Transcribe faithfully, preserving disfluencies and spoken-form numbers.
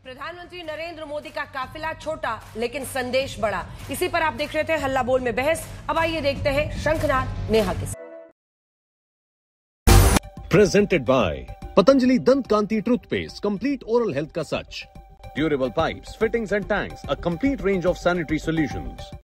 प्रधानमंत्री नरेंद्र मोदी का काफिला छोटा लेकिन संदेश बड़ा। इसी पर आप देख रहे थे हल्ला बोल में बहस। अब आइए देखते हैं शंखनाद नेहा के साथ। Presented by Patanjali Dant Kanti Toothpaste, complete oral health ka sach. Durable pipes, fittings and tanks, a complete range of sanitary solutions.